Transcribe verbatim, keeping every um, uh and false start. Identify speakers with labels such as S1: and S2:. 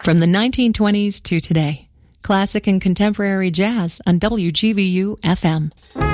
S1: From the nineteen twenties to today, classic and contemporary jazz on W G V U F M.